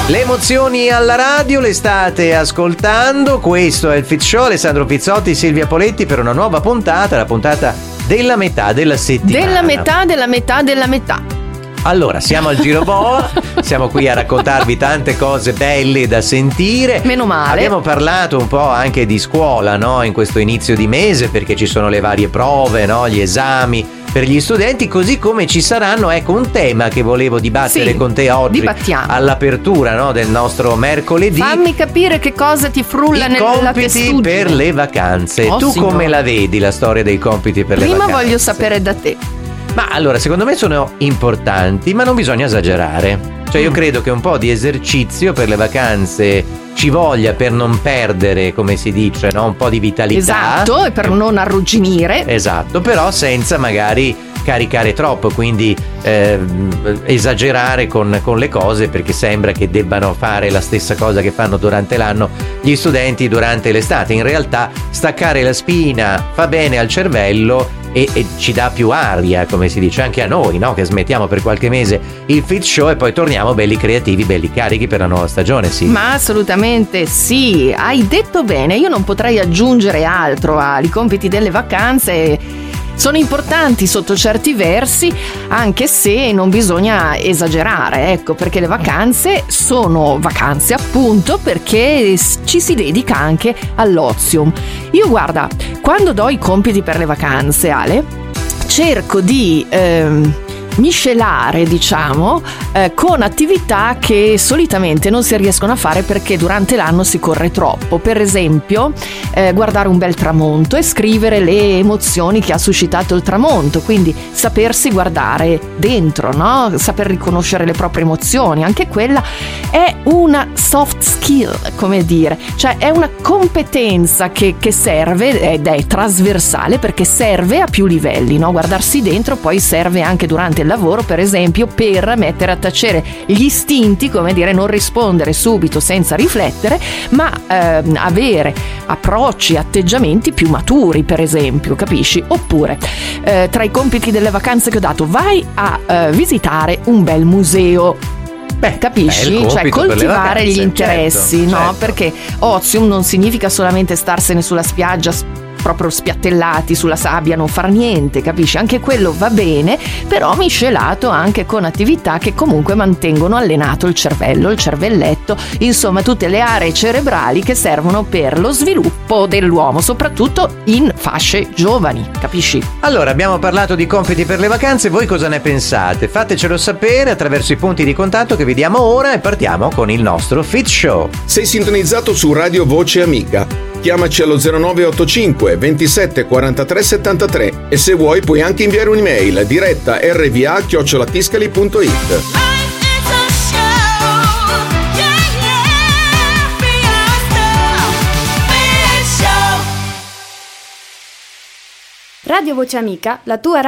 Le emozioni alla radio le state ascoltando, questo è il Fit Show, Alessandro Pizzotti, Silvia Poletti per una nuova puntata, la puntata della metà della settimana. Della metà. Allora, siamo al Giro Boa, siamo qui a raccontarvi tante cose belle da sentire. Meno male. Abbiamo parlato un po' anche di scuola, no? In questo inizio di mese, perché ci sono le varie prove, no? Gli esami per gli studenti, così come ci saranno, ecco, un tema che volevo dibattere con te oggi. Dibattiamo. All'apertura, no? Del nostro mercoledì. Fammi capire che cosa ti frulla nella compiti per le vacanze. Tu signora, come la vedi la storia dei compiti per le vacanze? Prima voglio sapere da te. Ma allora, secondo me sono importanti, ma non bisogna esagerare. Cioè io credo che un po' di esercizio per le vacanze ci voglia per non perdere, come si dice, no? Un po' di vitalità. Esatto, e per non arrugginire. Esatto, però senza magari caricare troppo, quindi esagerare con le cose, perché sembra che debbano fare la stessa cosa che fanno durante l'anno gli studenti durante l'estate. In realtà staccare la spina fa bene al cervello e ci dà più aria, come si dice anche a noi, no? Che smettiamo per qualche mese il Fit Show e poi torniamo belli creativi, belli carichi per la nuova stagione, sì. Ma assolutamente sì, hai detto bene, io non potrei aggiungere altro ai compiti delle vacanze. Sono importanti sotto certi versi, anche se non bisogna esagerare, ecco, perché le vacanze sono vacanze appunto perché ci si dedica anche all'ozium. Io guarda, quando do i compiti per le vacanze, Ale, cerco di miscelare, diciamo, con attività che solitamente non si riescono a fare perché durante l'anno si corre troppo. Per esempio, guardare un bel tramonto e scrivere le emozioni che ha suscitato il tramonto, quindi sapersi guardare dentro, no? Saper riconoscere le proprie emozioni, anche quella è una soft skill, come dire, cioè è una competenza che serve ed è trasversale perché serve a più livelli, no? Guardarsi dentro poi serve anche durante il lavoro, per esempio, per mettere a tacere gli istinti, come dire, non rispondere subito senza riflettere, ma avere approcci, atteggiamenti più maturi, per esempio, capisci? Oppure tra i compiti delle vacanze che ho dato, vai a visitare un bel museo. Beh, capisci? Cioè coltivare vacanze, gli interessi, certo, no? certo. Perché ozium non significa solamente starsene sulla spiaggia proprio spiattellati sulla sabbia, non far niente, capisci? Anche quello va bene, però miscelato anche con attività che comunque mantengono allenato il cervello, il cervelletto, insomma tutte le aree cerebrali che servono per lo sviluppo dell'uomo, soprattutto in fasce giovani, capisci? Allora, abbiamo parlato di compiti per le vacanze, voi cosa ne pensate? Fatecelo sapere attraverso i punti di contatto che vediamo ora e partiamo con il nostro Fit Show. Sei sintonizzato su Radio Voce Amica. Chiamaci allo 0985 27 43 73 e se vuoi puoi anche inviare un'email diretta rva@tiscali.it. Radio Voce Amica, la tua